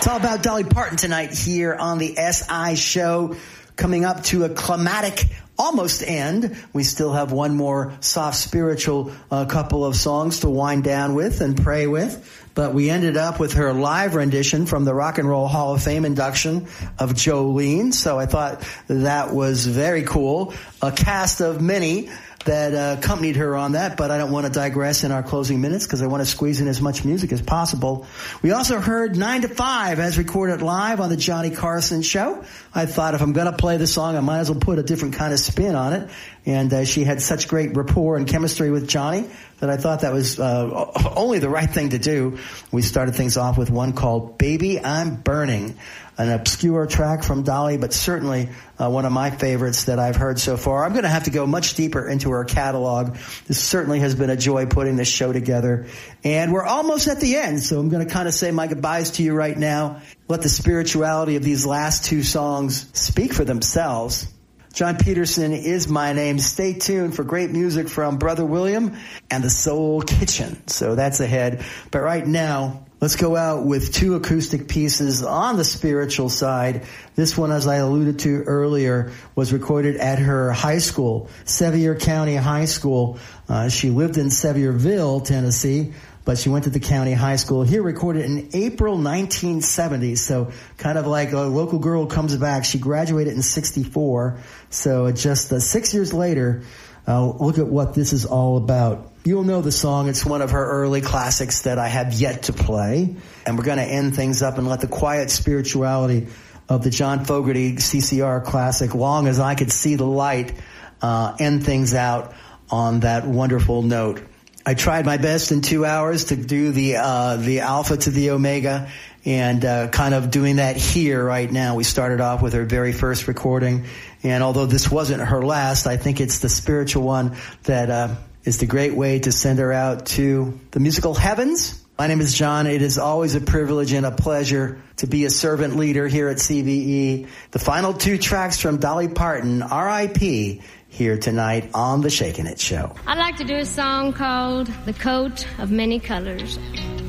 It's all about Dolly Parton tonight here on the SI Show. Coming up to a climatic almost end. We still have one more soft spiritual couple of songs to wind down with and pray with. But we ended up with her live rendition from the Rock and Roll Hall of Fame induction of Jolene. So I thought that was very cool. A cast of many that accompanied her on that, but I don't want to digress in our closing minutes because I want to squeeze in as much music as possible. We also heard 9 to 5 as recorded live on the Johnny Carson Show. I thought if I'm going to play the song, I might as well put a different kind of spin on it. And she had such great rapport and chemistry with Johnny that I thought that was only the right thing to do. We started things off with one called Baby I'm Burning, an obscure track from Dolly, but certainly one of my favorites that I've heard so far. I'm going to have to go much deeper into her catalog. This certainly has been a joy putting this show together. And we're almost at the end, so I'm going to kind of say my goodbyes to you right now. Let the spirituality of these last two songs speak for themselves. John Peterson is my name. Stay tuned for great music from Brother William and the Soul Kitchen. So that's ahead. But right now, let's go out with two acoustic pieces on the spiritual side. This one, as I alluded to earlier, was recorded at her high school, Sevier County High School. She lived in Sevierville, Tennessee, but she went to the county high school. Here recorded in April 1970, so kind of like a local girl comes back. She graduated in 64, so just 6 years later, look at what this is all about. You'll know the song. It's one of her early classics that I have yet to play. And we're going to end things up and let the quiet spirituality of the John Fogerty CCR classic, Long As I Could See the Light, end things out on that wonderful note. I tried my best in 2 hours to do the alpha to the omega, and kind of doing that here right now. We started off with her very first recording, and although this wasn't her last, I think it's the spiritual one that is the great way to send her out to the musical heavens. My name is John. It is always a privilege and a pleasure to be a servant leader here at CVE. The final two tracks from Dolly Parton, R.I.P., here tonight on The Shakin' It Show. I'd like to do a song called The Coat of Many Colors.